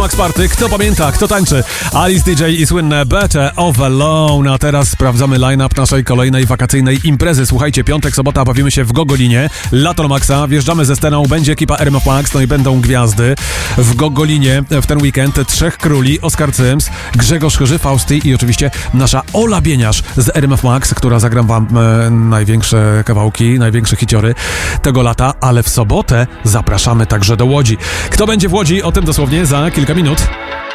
Max Party. Kto pamięta, kto tańczy? Alice DJ i słynne Better Off Alone. A teraz sprawdzamy line-up naszej kolejnej wakacyjnej imprezy. Słuchajcie, piątek, sobota bawimy się w Gogolinie. Lato na Maxa, wjeżdżamy ze sceną, będzie ekipa RMF Max, no i będą gwiazdy. W Gogolinie w ten weekend Trzech Króli, Oskar Cyms, Grzegorz Chyży, Fausti i oczywiście nasza Ola Bieniasz z RMF Max, która zagram wam największe kawałki, największe hiciory tego lata, ale w sobotę zapraszamy także do Łodzi. Kto będzie w Łodzi? O tym dosłownie za kilka minut.